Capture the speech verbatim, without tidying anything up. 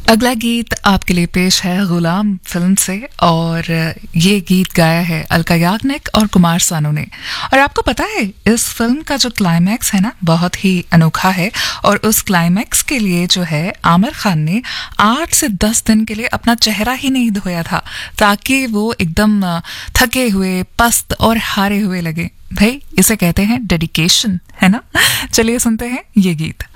अगला गीत आपके लिए पेश है गुलाम फिल्म से, और ये गीत गाया है अलका याग्निक और कुमार सानू ने। और आपको पता है इस फिल्म का जो क्लाइमैक्स है ना, बहुत ही अनोखा है। और उस क्लाइमैक्स के लिए जो है आमिर खान ने आठ से दस दिन के लिए अपना चेहरा ही नहीं धोया था, ताकि वो एकदम थके हुए, पस्त और हारे हुए लगे। भाई इसे कहते हैं डेडिकेशन, है ना। चलिए सुनते हैं ये गीत।